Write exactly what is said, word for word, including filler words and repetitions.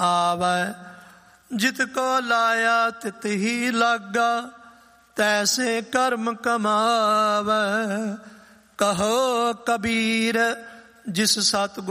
ਆਵੈ। ਜਿਤ ਕੋ ਲਾਇਆ ਤਿਤ ਹੀ ਲਾਗਾ, ਤੈਸੇ ਕਰਮ ਕਮਾਵੈ। ਕਹੋ ਕਬੀਰ ਜਿਸ ਸਤਿਗੁਰ